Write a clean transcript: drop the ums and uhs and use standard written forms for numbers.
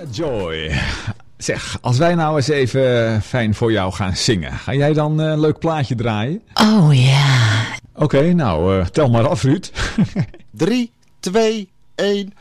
Joy. Zeg, als wij nou eens even fijn voor jou gaan zingen, ga jij dan een leuk plaatje draaien? Oh ja. Oké, nou, tel maar af, Ruud. 3, 2, 1...